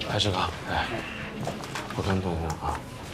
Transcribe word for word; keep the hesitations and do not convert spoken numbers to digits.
哎，志刚，哎，我跟你动动啊，